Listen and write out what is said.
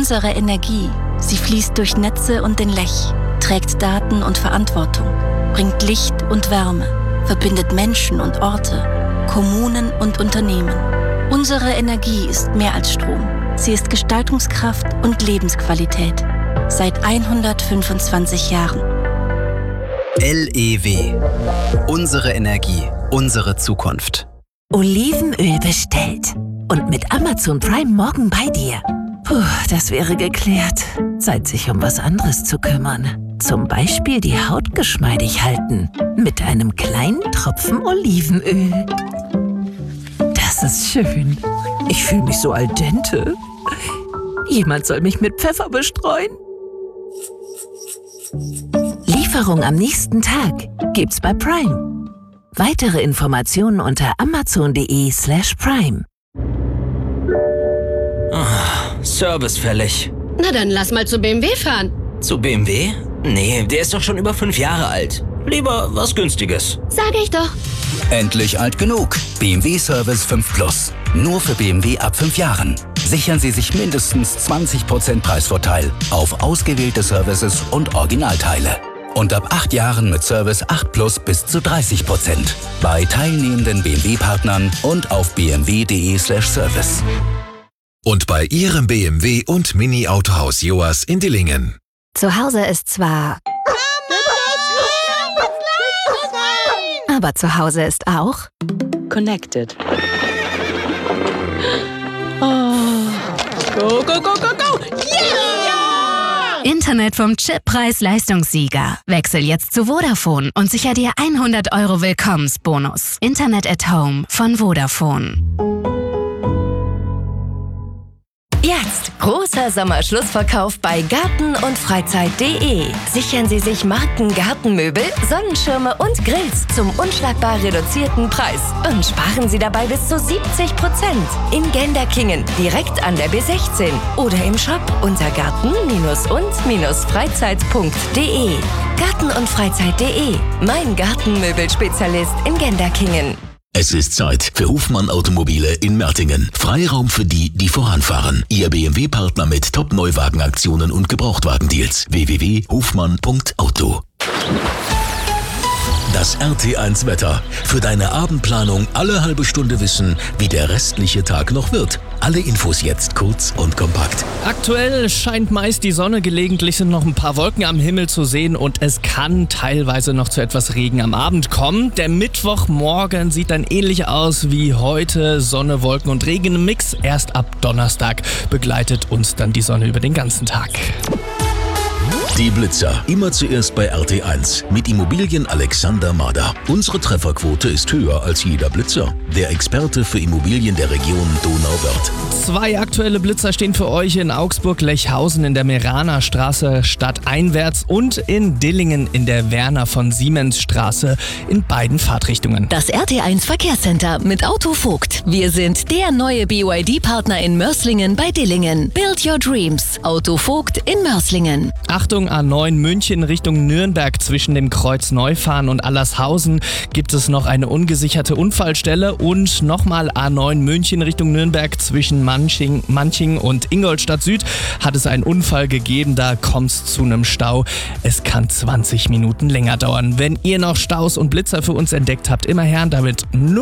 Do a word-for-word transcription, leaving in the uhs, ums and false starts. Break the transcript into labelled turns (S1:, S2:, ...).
S1: Unsere Energie, sie fließt durch Netze und den Lech, trägt Daten und Verantwortung, bringt Licht und Wärme, verbindet Menschen und Orte, Kommunen und Unternehmen. Unsere Energie ist mehr als Strom. Sie ist Gestaltungskraft und Lebensqualität. Seit hundertfünfundzwanzig Jahren.
S2: L E W. Unsere Energie, unsere Zukunft.
S3: Olivenöl bestellt. Und mit Amazon Prime morgen bei dir. Puh, das wäre geklärt. Zeit, sich um was anderes zu kümmern. Zum Beispiel die Haut geschmeidig halten. Mit einem kleinen Tropfen Olivenöl. Das ist schön. Ich fühle mich so al dente. Jemand soll mich mit Pfeffer bestreuen. Lieferung am nächsten Tag gibt's bei Prime. Weitere Informationen unter amazon.de slash prime.
S4: Oh, Service fällig.
S5: Na dann lass mal zu B M W fahren.
S4: Zu B M W? Nee, der ist doch schon über fünf Jahre alt. Lieber was Günstiges.
S5: Sag ich doch.
S2: Endlich alt genug. B M W Service fünf Plus. Nur für B M W ab fünf Jahren. Sichern Sie sich mindestens zwanzig Prozent Preisvorteil auf ausgewählte Services und Originalteile. Und ab acht Jahren mit Service acht Plus bis zu dreißig Prozent. Bei teilnehmenden B M W-Partnern und auf b m w punkt d e slash service.
S6: Und bei Ihrem B M W und Mini-Autohaus Joas in Dillingen.
S7: Zu Hause ist zwar... Aber zu Hause ist auch...
S8: Connected. Oh. Go, go, go, go, go! Yeah!
S9: Internet vom Chip Preis-Leistungssieger. Wechsel jetzt zu Vodafone und sicher dir hundert Euro Willkommensbonus. Internet at Home von Vodafone.
S10: Jetzt großer Sommerschlussverkauf bei Garten und Freizeit punkt de. Sichern Sie sich Marken-Gartenmöbel, Sonnenschirme und Grills zum unschlagbar reduzierten Preis und sparen Sie dabei bis zu siebzig Prozent. In Genderkingen, direkt an der B sechzehn oder im Shop unter garten und freizeit punkt de. Garten und Freizeit punkt de, mein Gartenmöbelspezialist in Genderkingen.
S11: Es ist Zeit für Hofmann Automobile in Mertingen. Freiraum für die, die voranfahren. Ihr B M W-Partner mit Top-Neuwagenaktionen und Gebrauchtwagendeals. w w w punkt hofmann punkt auto. Das R T eins Wetter. Für deine Abendplanung alle halbe Stunde wissen, wie der restliche Tag noch wird. Alle Infos jetzt kurz und kompakt.
S12: Aktuell scheint meist die Sonne, gelegentlich sind noch ein paar Wolken am Himmel zu sehen und es kann teilweise noch zu etwas Regen am Abend kommen. Der Mittwochmorgen sieht dann ähnlich aus wie heute. Sonne, Wolken und Regen im Mix. Erst ab Donnerstag begleitet uns dann die Sonne über den ganzen Tag.
S11: Die Blitzer. Immer zuerst bei R T eins. Mit Immobilien Alexander Mader. Unsere Trefferquote ist höher als jeder Blitzer. Der Experte für Immobilien der Region Donauwörth.
S12: Zwei aktuelle Blitzer stehen für euch in Augsburg-Lechhausen in der Meraner Straße stadteinwärts und in Dillingen in der Werner von Siemens Straße in beiden Fahrtrichtungen.
S10: Das R T eins Verkehrscenter mit Auto Vogt. Wir sind der neue B Y D-Partner in Mörslingen bei Dillingen. Build your dreams. Auto Vogt in Mörslingen.
S12: Achtung, A neun München Richtung Nürnberg zwischen dem Kreuz Neufahren und Allershausen gibt es noch eine ungesicherte Unfallstelle und nochmal A neun München Richtung Nürnberg zwischen Manching, Manching und Ingolstadt Süd hat es einen Unfall gegeben, da kommt es zu einem Stau. Es kann zwanzig Minuten länger dauern. Wenn ihr noch Staus und Blitzer für uns entdeckt habt, immer her damit.